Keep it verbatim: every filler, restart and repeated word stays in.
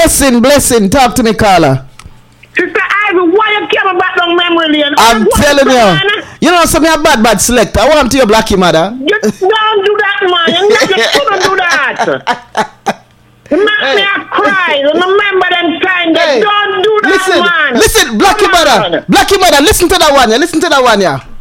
Blessing, blessing. Talk to me, caller. Sister Ivy, why you came back on memory lane? I'm telling you. You know, some a bad, bad select. I want to your Blackie mother. You don't do that, man. You shouldn't do that. You make hey. me a cry. Remember them time. Hey. Don't do that, listen, man. Listen, Blackie mother. Blackie mother, listen to that one. Yeah. Listen to that one, yeah.